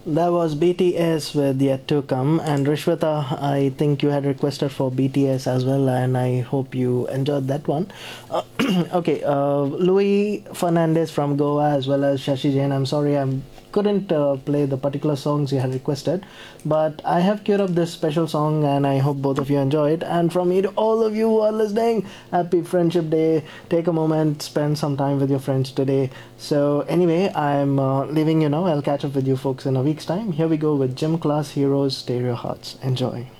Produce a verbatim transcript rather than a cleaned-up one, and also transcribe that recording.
That was B T S with Yet to Come, and Rishwata, I think you had requested for B T S as well, and I hope you enjoyed that one. Uh, okay, uh, Louis Fernandez from Goa as well as Shashi Jain. I'm sorry I couldn't uh, play the particular songs you had requested, but I have queued up this special song, and I hope both of you enjoy it. And from me to all of you who are listening, happy Friendship Day. Take a moment, spend some time with your friends today. So, anyway, I'm uh, leaving you now. I'll catch up with you folks in a week's time. Here we go with Gym Class Heroes Stereo Hearts. Enjoy.